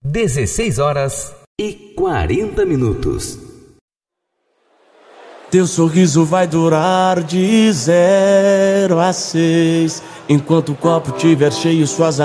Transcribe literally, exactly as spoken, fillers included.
dezesseis horas e quarenta minutos. Teu sorriso vai durar de zero a seis. Enquanto o copo tiver cheio, suas